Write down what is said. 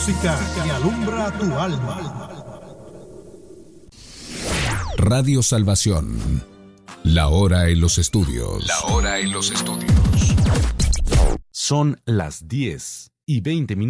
música que alumbra tu alma. Radio Salvación. La hora en los estudios. Son las 10:20.